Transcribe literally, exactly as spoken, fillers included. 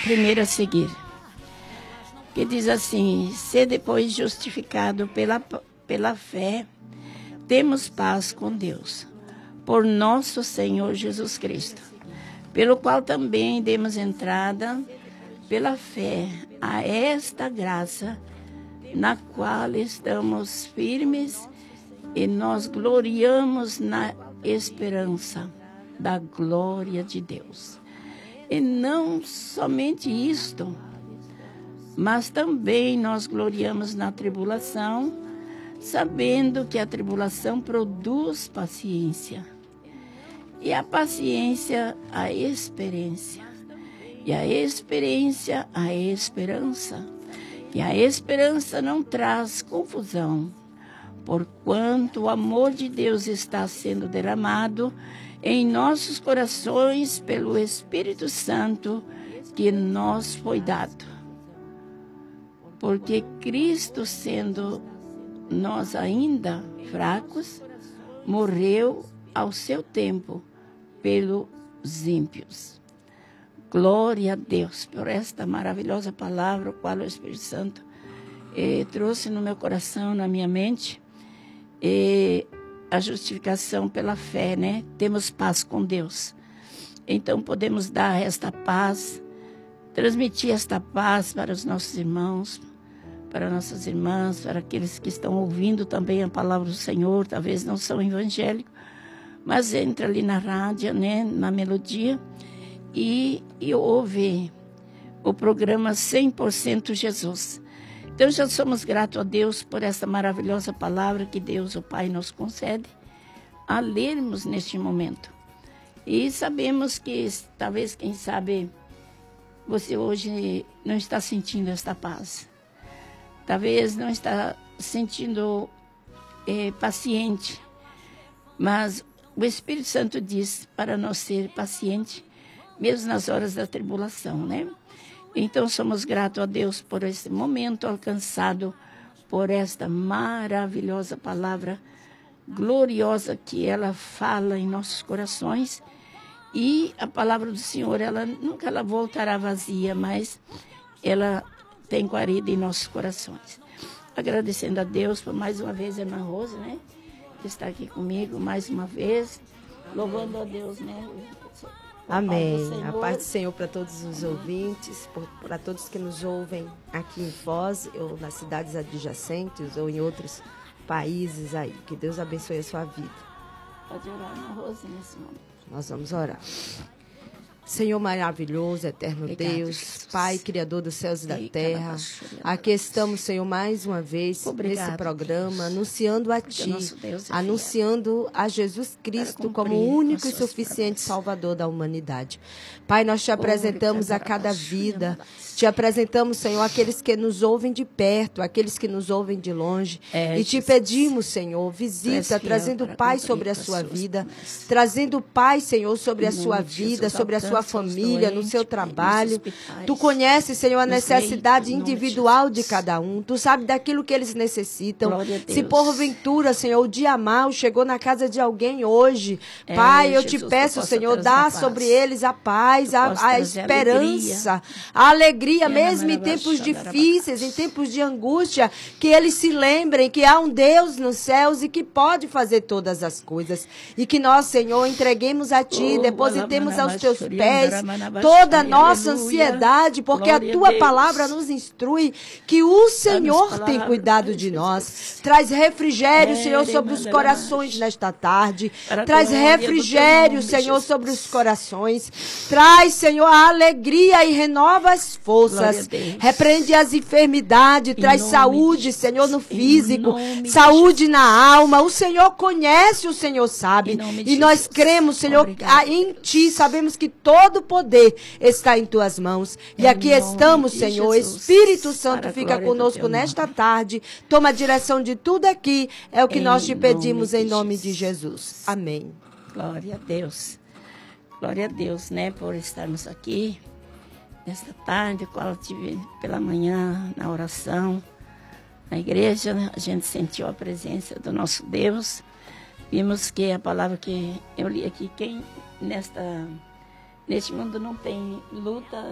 primeiro a seguir. Que diz assim: se depois justificado pela, pela fé, temos paz com Deus, por nosso Senhor Jesus Cristo, pelo qual também demos entrada pela fé a esta graça, na qual estamos firmes e nós gloriamos na esperança da glória de Deus. E não somente isto, mas também nós gloriamos na tribulação, sabendo que a tribulação produz paciência. E a paciência, a experiência. E a experiência, a esperança. E a esperança não traz confusão, porquanto o amor de Deus está sendo derramado em nossos corações pelo Espírito Santo que nos foi dado. Porque Cristo, sendo nós ainda fracos, morreu ao seu tempo pelos ímpios. Glória a Deus por esta maravilhosa palavra, o qual o Espírito Santo eh, trouxe no meu coração, na minha mente, eh, a justificação pela fé, né? Temos paz com Deus. Então podemos dar esta paz, transmitir esta paz para os nossos irmãos, para nossas irmãs, para aqueles que estão ouvindo também a palavra do Senhor, talvez não são evangélicos, mas entra ali na rádio, né, na melodia, e, e ouve o programa cem por cento Jesus. Então já somos gratos a Deus por essa maravilhosa palavra que Deus, o Pai, nos concede a lermos neste momento. E sabemos que talvez, quem sabe, você hoje não está sentindo esta paz. Talvez não está sentindo é, paciente, mas o Espírito Santo diz para nós ser paciente, mesmo nas horas da tribulação, né? Então somos gratos a Deus por esse momento alcançado, por esta maravilhosa palavra gloriosa que ela fala em nossos corações. E a palavra do Senhor, ela nunca ela voltará vazia, mas ela tem guarida em nossos corações. Agradecendo a Deus por mais uma vez a irmã Rosa, né? Que está aqui comigo mais uma vez. Louvando a Deus, né? Amém. A paz do Senhor para todos os ouvintes, para todos que nos ouvem aqui em Foz, ou nas cidades adjacentes, ou em outros países aí. Que Deus abençoe a sua vida. Pode orar, irmã Rosa, nesse momento. Nós vamos orar. Senhor maravilhoso, eterno Obrigado, Deus, Jesus. Pai, Criador dos céus e da Ei, terra, aqui estamos, Senhor, mais uma vez Obrigado, nesse programa, Deus. anunciando a Porque Ti, nosso Deus é anunciando a Jesus Cristo cumprir como o único as e suas suficiente promessas. Salvador da humanidade. Pai, nós te apresentamos a cada vida, te apresentamos, Senhor, aqueles que nos ouvem de perto, aqueles que nos ouvem de longe, É, e te Jesus. pedimos, Senhor, visita, Tu és fiel trazendo para paz cumprir sobre a as sua suas vida, promessas. trazendo paz, Senhor, sobre Em a sua nome de vida, Jesus, sobre a sua alcança os família, no doentes, seu Pai, nos trabalho. hospitais, Tu conheces, Senhor, a nos necessidade leitos, em nome de individual de Jesus. cada um. Tu sabe daquilo que eles necessitam. Glória a Se Deus. porventura, Senhor, o dia mal chegou na casa de alguém hoje, É, Pai, eu te Jesus, peço, tu possa Senhor, trazer dá a paz. sobre eles a paz, Tu a, possa a trazer esperança, a alegria, É, mesmo em na tempos maravilha, difíceis, em tempos de angústia, que eles se lembrem que há um Deus nos céus e que pode fazer todas as coisas. E que nós, Senhor, entreguemos a Ti, Oh, depositemos aos Teus alabanabashuri, pés andaramanabaxuri, toda a nossa aleluia. ansiedade, porque Glória a a Tua Deus. palavra nos instrui que o Senhor tem palavra, cuidado Pai de Jesus. nós. Traz refrigério, É, Senhor, sobre os remanda, corações nesta tarde. Para a Traz glória do Teu refrigério, nome, Senhor, Jesus. sobre os corações. Traz, Senhor, a alegria e renova as Glória a forças. Deus. Repreende as enfermidades, Em traz nome saúde, de Senhor, no Jesus. Em físico, nome de saúde na alma. O Senhor conhece, o Senhor sabe. Em nome de E nós Jesus. cremos, Senhor, Obrigada, a- em Ti. Sabemos que todo poder está em Tuas mãos. E Em aqui nome estamos, de Senhor. Jesus. Espírito Para Santo, a fica glória do conosco Teu nesta nome. tarde. Toma a direção de tudo aqui. É o que Em nós te nome pedimos de em nome de Jesus. Jesus. Amém. Glória a Deus. Glória a Deus, né, por estarmos aqui nesta tarde, qual eu tive pela manhã na oração, na igreja. A gente sentiu a presença do nosso Deus. Vimos que a palavra que eu li aqui, quem nesta, neste mundo não tem luta,